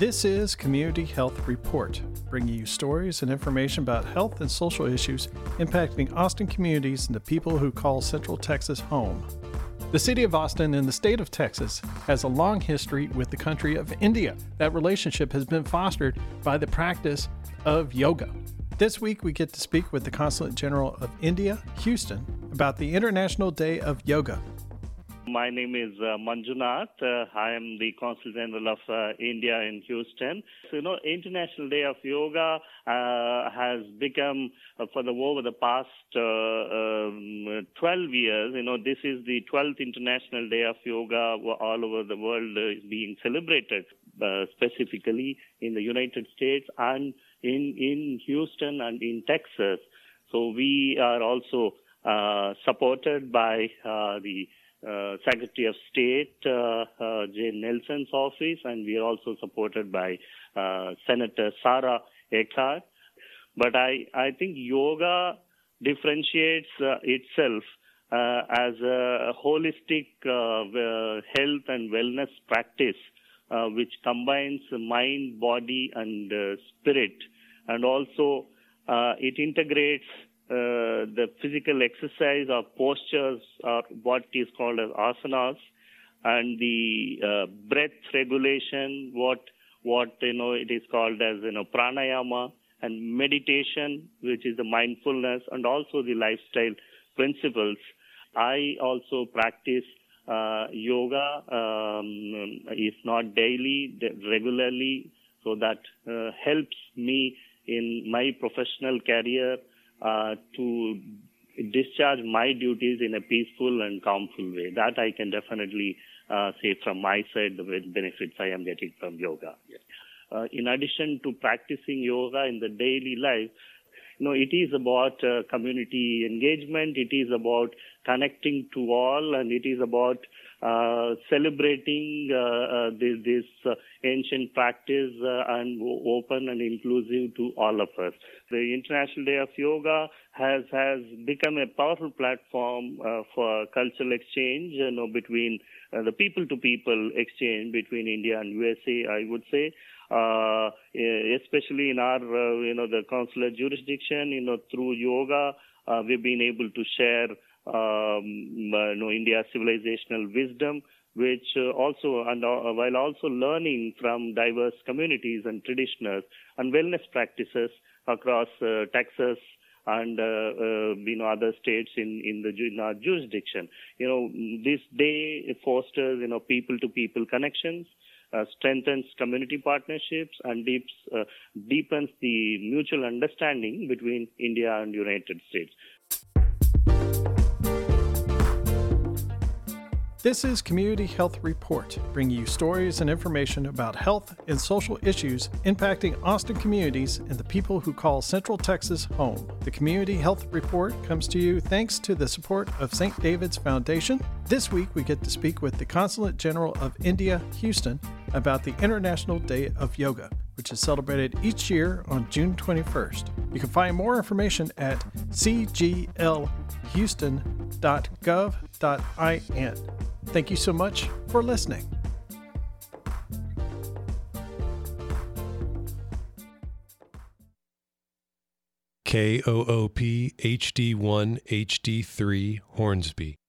This is Community Health Report, bringing you stories and information about health and social issues impacting Austin communities and the people who call Central Texas home. The city of Austin and the state of Texas has a long history with the country of India. That relationship has been fostered by the practice of yoga. This week, we get to speak with the Consulate General of India, Houston, about the International Day of Yoga. My name is Manjunath. I am the Consul General of India in Houston. So, International Day of Yoga has become, over the past 12 years, this is the 12th International Day of Yoga all over the world is being celebrated, specifically in the United States and in Houston and in Texas. So we are also supported by the Secretary of State Jay Nelson's office, and we are also supported by Senator Sara Eckhart. But I think yoga differentiates itself as a holistic health and wellness practice which combines mind, body, and spirit, and also it integrates the physical exercise or postures or what is called as asanas, and the breath regulation, what it is called as pranayama, and meditation, which is the mindfulness, and also the lifestyle principles. I also practice yoga, if not daily, regularly, so that helps me in my professional career to discharge my duties in a peaceful and calmful way. That I can definitely say from my side the benefits I am getting from yoga. In addition to practicing yoga in the daily life, it is about community engagement, it is about connecting to all, and it is about celebrating this ancient practice and open and inclusive to all of us. The International Day of Yoga has become a powerful platform for cultural exchange, between the people-to-people exchange between India and USA, I would say. Especially in our, the consular jurisdiction, through yoga, we've been able to share, India's civilizational wisdom, which also, and while also learning from diverse communities and traditions and wellness practices across Texas and other states in our jurisdiction. This day fosters people-to-people connections, strengthens community partnerships, and deepens the mutual understanding between India and United States. This is Community Health Report, bringing you stories and information about health and social issues impacting Austin communities and the people who call Central Texas home. The Community Health Report comes to you thanks to the support of St. David's Foundation. This week, we get to speak with the Consulate General of India, Houston, about the International Day of Yoga, which is celebrated each year on June 21st. You can find more information at cglhouston.gov.in. Thank you so much for listening. KOOP HD1 HD3 Hornsby.